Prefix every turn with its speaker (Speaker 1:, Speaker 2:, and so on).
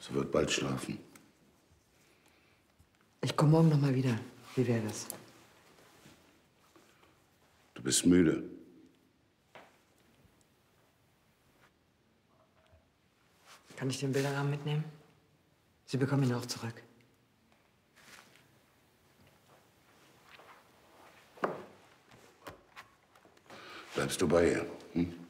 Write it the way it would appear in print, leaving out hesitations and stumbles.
Speaker 1: Sie wird bald schlafen.
Speaker 2: Ich komme morgen noch mal wieder. Wie wäre das?
Speaker 1: Du bist müde.
Speaker 2: Kann ich den Bilderrahmen mitnehmen? Sie bekommen ihn auch zurück.
Speaker 1: Bleibst du bei ihr? Hm?